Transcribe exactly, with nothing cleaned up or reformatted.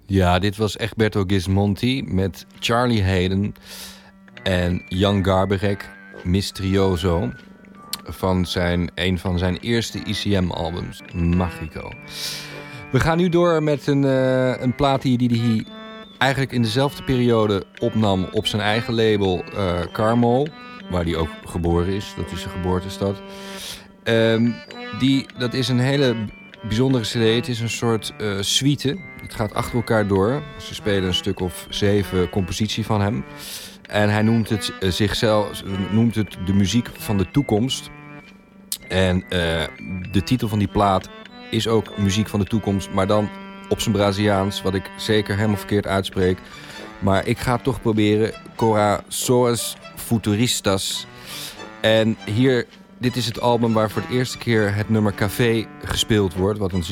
Ja, dit was Egberto Gismonti met Charlie Haden en Jan Garbarek, Misterioso, van zijn, een van zijn eerste I C M-albums, Magico. We gaan nu door met een, uh, een plaat die, die hij eigenlijk in dezelfde periode opnam op zijn eigen label uh, Carmo, waar hij ook geboren is. Dat is zijn geboortestad. Um, die, dat is een hele bijzondere cd. Het is een soort uh, suite. Het gaat achter elkaar door. Ze spelen een stuk of zeven compositie van hem. En hij noemt het uh, zichzelf noemt het de muziek van de toekomst. En uh, de titel van die plaat is ook muziek van de toekomst, maar dan op zijn Braziliaans, wat ik zeker helemaal verkeerd uitspreek. Maar ik ga het toch proberen. Corações Futuristas. En hier, dit is het album waar voor de eerste keer het nummer Café gespeeld wordt, wat een